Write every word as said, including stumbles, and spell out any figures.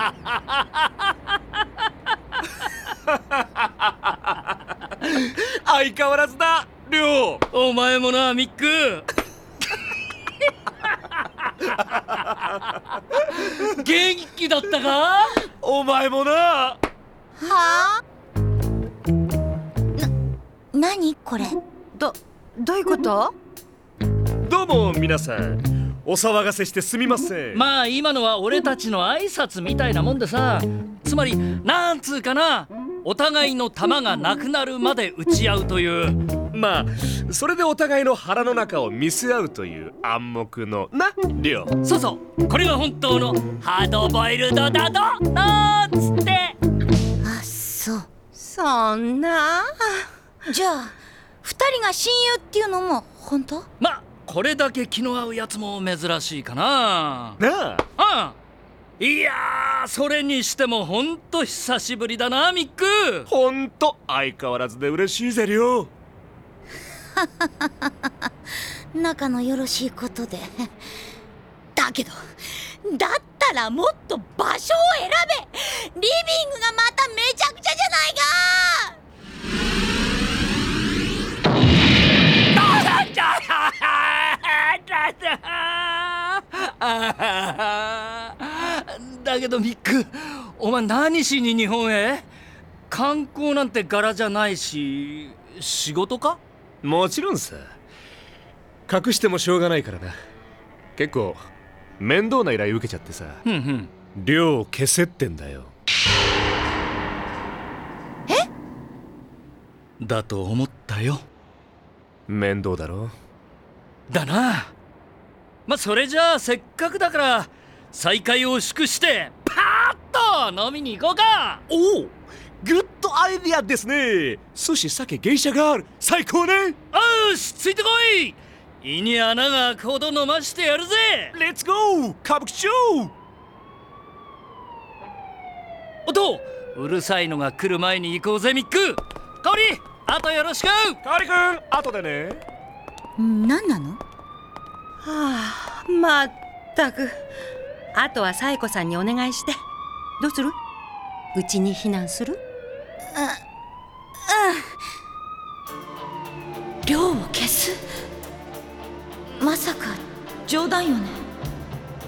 相変わらずだ、りょう。 お前もな、ミック。元気だったか？ お前もな。 はあ？な、何これ？ ど、どういうこと？ どうも皆さん、お騒がせしてすみません。 まあ今のは俺たちの挨拶みたいなもんでさ、つまりなんつうかな、お互いの弾がなくなるまで撃ち合うという。 まあそれでお互いの腹の中を見せ合うという暗黙のな、りょう。 そうそう、これが本当のハードボイルドだとなんつって。 あ、そう。 そんな。 じゃあ二人が親友っていうのも本当？ まあこれだけ気の合うやつも珍しいかな。 なああ、いやー、それにしてもほんと久しぶりだな、ミック。 ほんと相変わらずで嬉しいぜ、りょう。 仲のよろしいことで。だけどだったらもっと場所を選べ。リビングがまためちゃくちゃじゃないか。 だけどミック、お前何しに日本へ？観光なんて柄じゃないし、仕事か？ もちろんさ。隠してもしょうがないからな。結構面倒な依頼受けちゃってさ。 ふんふん。 量を消せってんだよ。 え？ だと思ったよ。 面倒だろ。 だな。まあそれじゃあせっかくだから再会を祝してパーッと飲みに行こうか。 おお、グッドアイディアですね。寿司、酒、芸者がある。最高ね。 よし、ついてこい。胃に穴が開くほど飲ましてやるぜ。 レッツゴー歌舞伎町。 おっと、うるさいのが来る前に行こうぜミック。香織、あとよろしく。 カリ君、後でね。 何なの？ はあ、まったく。あとはサイコさんにお願いして。どうする？うちに避難する？ あ、うん。量を消す？まさか冗談よね？